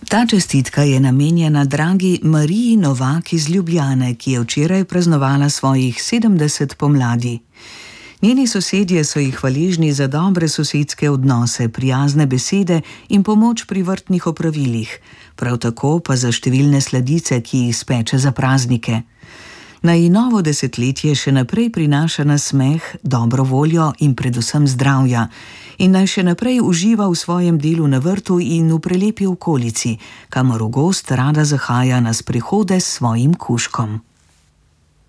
Ta čestitka je namenjena dragi Mariji Novak iz Ljubljane, ki je včeraj praznovala svojih 70 pomladi. Njeni sosedje so jih hvaležni za dobre sosedske odnose, prijazne besede in pomoč pri vrtnih opravilih, prav tako pa za številne sladice, ki jih speče za praznike. Naj novo desetletje še naprej prinaša nasmeh, dobro voljo in predvsem zdravja in naj še naprej uživa v svojem delu na vrtu in v prelepi okolici, kamor v gozd rada zahaja na sprehode s svojim kužkom.